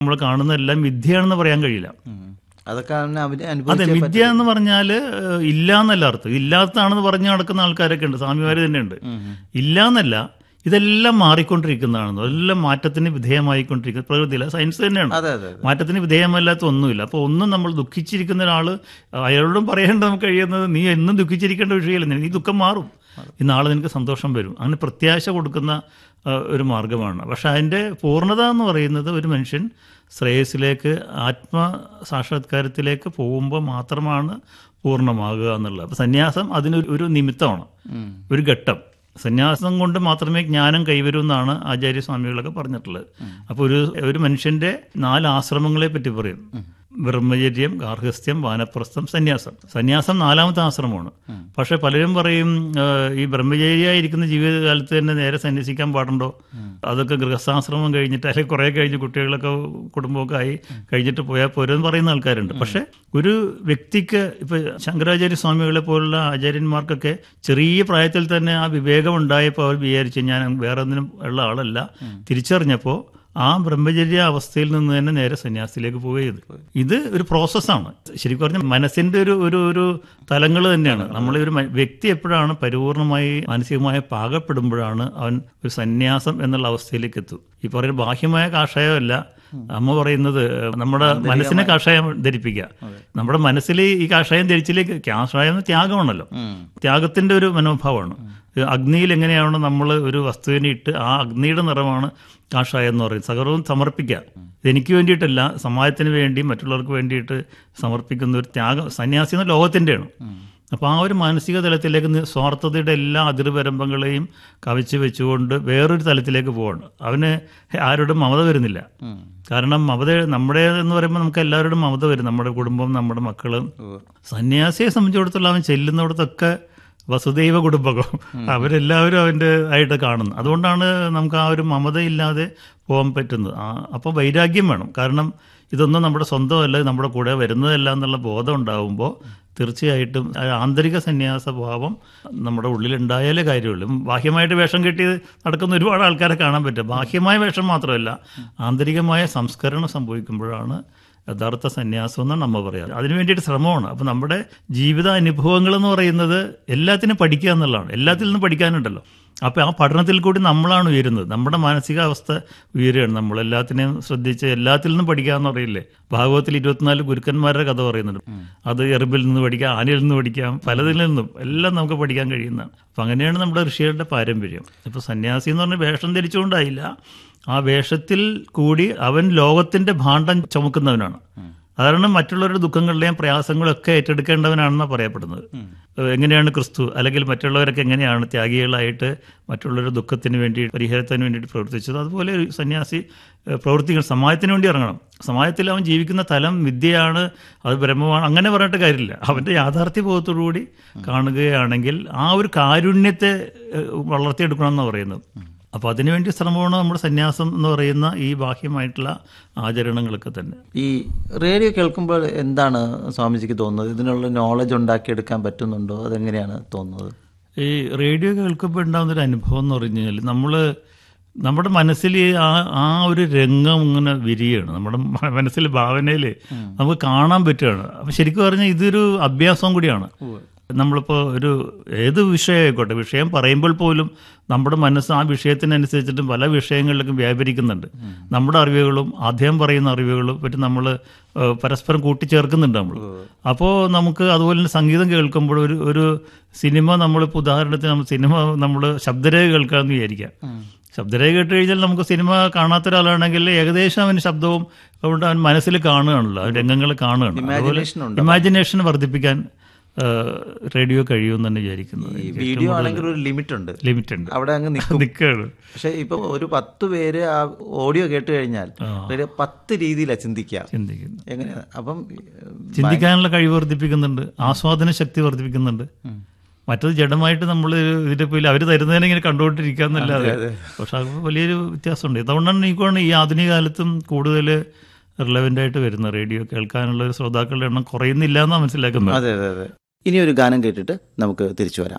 നമ്മൾ കാണുന്ന എല്ലാം മിഥ്യയാണെന്ന് പറയാൻ കഴിയില്ല. അതൊക്കെ അതെ, മിഥ്യ എന്ന് പറഞ്ഞാൽ ഇല്ല എന്നല്ല അർത്ഥം. ഇല്ലാത്തതാണെന്ന് പറഞ്ഞു നടക്കുന്ന ആൾക്കാരൊക്കെ ഉണ്ട്, സ്വാമിമാർ തന്നെയുണ്ട്. ഇല്ല എന്നല്ല, ഇതെല്ലാം മാറിക്കൊണ്ടിരിക്കുന്നതാണെന്നോ, എല്ലാം മാറ്റത്തിന് വിധേയമായിക്കൊണ്ടിരിക്കുന്ന പ്രകൃതിയില്ല, സയൻസ് തന്നെയാണ്. മാറ്റത്തിന് വിധേയമല്ലാത്ത ഒന്നുമില്ല. അപ്പോൾ ഒന്നും നമ്മൾ ദുഃഖിച്ചിരിക്കുന്ന ഒരാൾ, അയാളോടും പറയേണ്ട നമുക്ക് കഴിയുന്നത് നീ എന്നും ദുഃഖിച്ചിരിക്കേണ്ട വിഷയമല്ല, നീ ദുഃഖം മാറും, ഈ നാളെ നിനക്ക് സന്തോഷം വരും. അങ്ങനെ പ്രത്യാശ കൊടുക്കുന്ന ഒരു മാർഗമാണ്. പക്ഷെ അതിൻ്റെ പൂർണ്ണത എന്ന് പറയുന്നത് ഒരു മനുഷ്യൻ ശ്രേയസ്സിലേക്ക്, ആത്മസാക്ഷാത്കാരത്തിലേക്ക് പോകുമ്പോൾ മാത്രമാണ് പൂർണ്ണമാകുക എന്നുള്ളത്. അപ്പോൾ സന്യാസം അതിനൊരു നിമിത്തമാണ്, ഒരു ഘട്ടം. സന്യാസം കൊണ്ട് മാത്രമേ ജ്ഞാനം കൈവരൂ എന്നാണ് ആചാര്യസ്വാമികളൊക്കെ പറഞ്ഞിട്ടുള്ളത്. അപ്പോൾ ഒരു മനുഷ്യൻ്റെ 4 ആശ്രമങ്ങളെ പറ്റി പറയും: ബ്രഹ്മചര്യം, ഗാർഹസ്ഥ്യം, വാനപ്രസ്ഥം, സന്യാസം. സന്യാസം 4ാമത്തെ ആശ്രമമാണ്. പക്ഷെ പലരും പറയും ഈ ബ്രഹ്മചര്യായിരിക്കുന്ന ജീവിതകാലത്ത് തന്നെ നേരെ സന്യസിക്കാൻ പാടുണ്ടോ, അതൊക്കെ ഗൃഹസ്ഥാശ്രമം കഴിഞ്ഞിട്ട് അല്ലെങ്കിൽ കുറേ കഴിഞ്ഞ് കുട്ടികളൊക്കെ കുടുംബമൊക്കെ ആയി കഴിഞ്ഞിട്ട് പോയാൽ പോരെന്ന് പറയുന്ന ആൾക്കാരുണ്ട്. പക്ഷെ ഒരു വ്യക്തിക്ക് ഇപ്പൊ ശങ്കരാചാര്യ സ്വാമികളെ പോലുള്ള ആചാര്യന്മാർക്കൊക്കെ ചെറിയ പ്രായത്തിൽ തന്നെ ആ വിവേകം ഉണ്ടായപ്പോൾ അവർ വിചാരിച്ചു ഞാൻ വേറെ ഒന്നിനും ഉള്ള ആളല്ല, തിരിച്ചറിഞ്ഞപ്പോൾ ആ ബ്രഹ്മചര്യ അവസ്ഥയിൽ നിന്ന് തന്നെ നേരെ സന്യാസത്തിലേക്ക് പോവുകയത്. ഇത് ഒരു പ്രോസസ്സാണ്. ശരിക്കും പറഞ്ഞാൽ മനസ്സിന്റെ ഒരു തലങ്ങൾ തന്നെയാണ്. നമ്മൾ ഒരു വ്യക്തി എപ്പോഴാണ് പരിപൂർണമായി മാനസികമായി പാകപ്പെടുമ്പോഴാണ് അവൻ ഒരു സന്യാസം എന്നുള്ള അവസ്ഥയിലേക്ക് എത്തും. ഈ പറയുന്ന ബാഹ്യമായ കാഷായമല്ല, അമ്മ പറയുന്നത് നമ്മുടെ മനസ്സിനെ കാഷായം ധരിപ്പിക്കുക. നമ്മുടെ മനസ്സിൽ ഈ കാഷായം ധരിച്ചിലേക്ക്, കാഷായം ത്യാഗമാണല്ലോ, ത്യാഗത്തിന്റെ ഒരു മനോഭാവമാണ്. അഗ്നിയിൽ എങ്ങനെയാണ് നമ്മൾ ഒരു വസ്തുവിനെ ഇട്ട് ആ അഗ്നിയുടെ നിറമാണ് കാഷായം എന്ന് പറയും. സകലവും സമർപ്പിക്കുക, എനിക്ക് വേണ്ടിയിട്ടല്ല, സമാജത്തിന് വേണ്ടി മറ്റുള്ളവർക്ക് വേണ്ടിയിട്ട് സമർപ്പിക്കുന്ന ഒരു ത്യാഗം സന്യാസി എന്ന ലോകത്തിൻ്റെയാണ്. അപ്പോൾ ആ ഒരു മാനസിക തലത്തിലേക്ക് സ്വാർത്ഥതയുടെ എല്ലാ അതിർവരമ്പങ്ങളെയും കവച്ച് വെച്ചുകൊണ്ട് വേറൊരു തലത്തിലേക്ക് പോവാണ്. അവന് ആരോടും മമത വരുന്നില്ല. കാരണം നമ്മുടെ എന്ന് പറയുമ്പോൾ നമുക്ക് എല്ലാവരോടും മമത വരും, നമ്മുടെ കുടുംബം, നമ്മുടെ മക്കള്. സന്യാസിയെ സംബന്ധിച്ചിടത്തോളം അവൻ ചെല്ലുന്നിടത്തൊക്കെ വസുദൈവ കുടുംബകം, അവരെല്ലാവരും അവൻ്റെ ആയിട്ട് കാണുന്നു. അതുകൊണ്ടാണ് നമുക്ക് ആ ഒരു മമതയില്ലാതെ പോകാൻ പറ്റുന്നത്. അപ്പോൾ വൈരാഗ്യം വേണം. കാരണം ഇതൊന്നും നമ്മുടെ സ്വന്തമല്ല, നമ്മുടെ കൂടെ വരുന്നതല്ല എന്നുള്ള ബോധം ഉണ്ടാകുമ്പോൾ തീർച്ചയായിട്ടും ആന്തരിക സന്യാസ ഭാവം നമ്മുടെ ഉള്ളിലുണ്ടായാലേ കാര്യമുള്ളൂ. ബാഹ്യമായിട്ട് വേഷം കെട്ടി നടക്കുന്ന ഒരുപാട് ആൾക്കാരെ കാണാൻ പറ്റും. ബാഹ്യമായ വേഷം മാത്രമല്ല, ആന്തരികമായ സംസ്കരണം സംഭവിക്കുമ്പോഴാണ് യഥാർത്ഥ സന്യാസം എന്നാണ് നമ്മൾ പറയാറ്. അതിനു വേണ്ടിയിട്ട് ശ്രമമാണ്. അപ്പം നമ്മുടെ ജീവിത അനുഭവങ്ങൾ എന്ന് പറയുന്നത് എല്ലാത്തിനും പഠിക്കുക എന്നുള്ളതാണ്. എല്ലാത്തിൽ നിന്നും പഠിക്കാനുണ്ടല്ലോ. അപ്പോൾ ആ പഠനത്തിൽ കൂടി നമ്മളാണ് ഉയരുന്നത്, നമ്മുടെ മാനസികാവസ്ഥ ഉയരുകയാണ്. നമ്മളെല്ലാത്തിനെയും ശ്രദ്ധിച്ച് എല്ലാത്തിൽ നിന്നും പഠിക്കാമെന്ന് പറയില്ലേ. ഭാഗവതത്തിൽ 24 ഗുരുക്കന്മാരുടെ കഥ പറയുന്നുണ്ട്. അത് എറുമ്പിൽ നിന്ന് പഠിക്കാം, ആനയിൽ നിന്ന് പഠിക്കാം, പലതിൽ നിന്നും എല്ലാം നമുക്ക് പഠിക്കാൻ കഴിയുന്നതാണ്. അപ്പം അങ്ങനെയാണ് നമ്മുടെ ഋഷികളുടെ പാരമ്പര്യം. ഇപ്പോൾ സന്യാസി എന്ന് പറഞ്ഞാൽ വേഷം ധരിച്ചുകൊണ്ടായില്ല, ആ വേഷത്തിൽ കൂടി അവൻ ലോകത്തിന്റെ ഭാണ്ഡം ചുമക്കുന്നവനാണ്. കാരണം മറ്റുള്ളവരുടെ ദുഃഖങ്ങളുടെയും പ്രയാസങ്ങളൊക്കെ ഏറ്റെടുക്കേണ്ടവനാണെന്നാണ് പറയപ്പെടുന്നത്. എങ്ങനെയാണ് ക്രിസ്തു അല്ലെങ്കിൽ മറ്റുള്ളവരൊക്കെ എങ്ങനെയാണ് ത്യാഗികളായിട്ട് മറ്റുള്ളവരുടെ ദുഃഖത്തിന് വേണ്ടി, പരിഹാരത്തിന് വേണ്ടിയിട്ട് പ്രവർത്തിച്ചത്, അതുപോലെ ഒരു സന്യാസി പ്രവർത്തിക്കണം, സമാജത്തിന് വേണ്ടി ഇറങ്ങണം. സമാജത്തിൽ അവൻ ജീവിക്കുന്ന തലം വിദ്യയാണ്, അത് ബ്രഹ്മമാണ്, അങ്ങനെ പറഞ്ഞിട്ട് കാര്യമില്ല. അവൻ്റെ യാഥാർത്ഥ്യബോധത്തോടുകൂടി കാണുകയാണെങ്കിൽ ആ ഒരു കാരുണ്യത്തെ വളർത്തിയെടുക്കണം എന്നാണ് പറയുന്നത്. അപ്പോൾ അതിനുവേണ്ടി ശ്രമമാണ് നമ്മുടെ സന്യാസം എന്ന് പറയുന്ന ഈ ബാഹ്യമായിട്ടുള്ള ആചരണങ്ങളൊക്കെ തന്നെ. ഈ റേഡിയോ കേൾക്കുമ്പോൾ എന്താണ് സ്വാമിജിക്ക് തോന്നുന്നത്? ഇതിനുള്ള നോളജ് ഉണ്ടാക്കിയെടുക്കാൻ പറ്റുന്നുണ്ടോ? അതെങ്ങനെയാണ് തോന്നുന്നത്? ഈ റേഡിയോ കേൾക്കുമ്പോൾ ഉണ്ടാകുന്നൊരു അനുഭവം എന്ന് പറഞ്ഞു കഴിഞ്ഞാൽ നമ്മുടെ മനസ്സിൽ ആ ഒരു രംഗം ഇങ്ങനെ വിരിയാണ്, നമ്മുടെ മനസ്സിൽ ഭാവനയിൽ നമുക്ക് കാണാൻ പറ്റുകയാണ്. അപ്പം ശരിക്കും പറഞ്ഞാൽ ഇതൊരു അഭ്യാസം കൂടിയാണ്. നമ്മളിപ്പോൾ ഏത് വിഷയമായിക്കോട്ടെ, വിഷയം പറയുമ്പോൾ പോലും നമ്മുടെ മനസ്സ് ആ വിഷയത്തിനനുസരിച്ചിട്ടും പല വിഷയങ്ങളിലേക്കും വ്യാപരിക്കുന്നുണ്ട്. നമ്മുടെ അറിവുകളും അദ്ദേഹം പറയുന്ന അറിവുകളും പറ്റി നമ്മൾ പരസ്പരം കൂട്ടിച്ചേർക്കുന്നുണ്ട് നമ്മൾ. അപ്പോൾ നമുക്ക് അതുപോലെ തന്നെ സംഗീതം കേൾക്കുമ്പോൾ ഒരു സിനിമ, നമ്മളിപ്പോൾ ഉദാഹരണത്തിന് സിനിമ നമ്മൾ ശബ്ദരേഖ കേൾക്കാമെന്ന് വിചാരിക്കാം. ശബ്ദരേഖ കേട്ട് കഴിഞ്ഞാൽ നമുക്ക് സിനിമ കാണാത്ത ഒരാളാണെങ്കിൽ ഏകദേശം അവന് ശബ്ദവും അതുകൊണ്ട് അവൻ മനസ്സിൽ കാണുകയാണല്ലോ, രംഗങ്ങൾ കാണുകയാണ്. അതുപോലെ ഇമാജിനേഷൻ വർദ്ധിപ്പിക്കാൻ റേഡിയോ കഴിയുമെന്ന് തന്നെ വിചാരിക്കുന്നത്. വീഡിയോ ആണെങ്കിൽ ഒരു ലിമിറ്റ് ഉണ്ട്, അവിടെ അങ്ങ് നിൽക്കുകയാണ്. പക്ഷെ ഇപ്പൊ ഒരു 10 പേര് ആ ഓഡിയോ കേട്ട് കഴിഞ്ഞാൽ 10 രീതിയിലാണ് ചിന്തിക്കുന്നത്. എങ്ങനെയാണ്? അപ്പം ചിന്തിക്കാനുള്ള കഴിവ് വർദ്ധിപ്പിക്കുന്നുണ്ട്, ആസ്വാദന ശക്തി വർദ്ധിപ്പിക്കുന്നുണ്ട്. മറ്റത് ജഡമായിട്ട് നമ്മൾ ഇതിൻ്റെ പോയി അവർ തരുന്നതിനെ ഇങ്ങനെ കണ്ടുകൊണ്ടിരിക്കുക എന്നല്ലാതെ. പക്ഷെ അത് വലിയൊരു വ്യത്യാസമുണ്ട്. അതുകൊണ്ടാണ് എനിക്കാണ് ഈ ആധുനിക കാലത്തും കൂടുതൽ റിലവൻ്റ് ആയിട്ട് വരുന്ന റേഡിയോ കേൾക്കാനുള്ള ശ്രോതാക്കളുടെ എണ്ണം കുറയുന്നില്ല എന്നാണ് മനസ്സിലാക്കുന്നത്. അതെ. ഇനി ഒരു ഗാനം കേട്ടിട്ട് നമുക്ക് തിരിച്ചു വരാം.